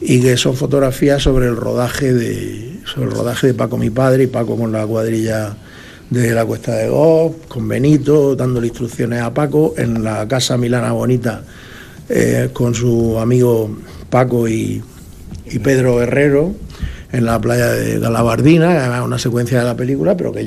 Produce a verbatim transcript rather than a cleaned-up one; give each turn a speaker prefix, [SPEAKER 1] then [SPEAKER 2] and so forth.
[SPEAKER 1] y que son fotografías sobre el rodaje de sobre el rodaje de Paco mi padre y Paco con la cuadrilla de la Cuesta de Goz, con Benito dándole instrucciones a Paco en la casa Milana Bonita, eh, con su amigo Paco y, y Pedro Herrero en la playa de Galabardina, una secuencia de la película, pero que